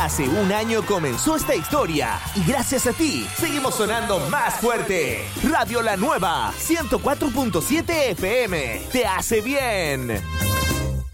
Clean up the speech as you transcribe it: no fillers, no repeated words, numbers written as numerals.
Hace un año comenzó esta historia y gracias a ti seguimos sonando más fuerte. Radio La Nueva 104.7 FM te hace bien.